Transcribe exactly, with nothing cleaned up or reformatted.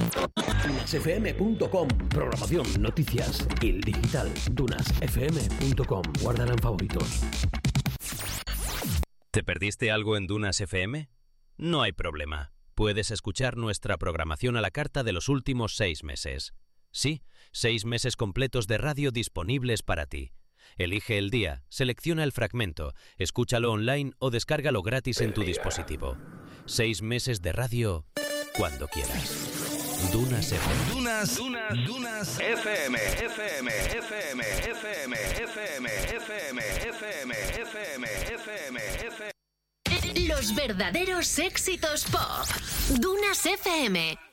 dunas f m punto com. Programación, noticias, el digital. dunas f m punto com. Guárdala en favoritos. ¿Te perdiste algo en Dunas F M? No hay problema. Puedes escuchar nuestra programación a la carta de los últimos seis meses. Sí, seis meses completos de radio disponibles para ti. Elige el día, selecciona el fragmento, escúchalo online o descárgalo gratis en tu dispositivo. Seis meses de radio cuando quieras. Dunas F M. Dunas, Dunas, Dunas F M, F M, F M, F M, F M, F M, F M, F M, F M, F M. Los verdaderos éxitos pop. Dunas F M.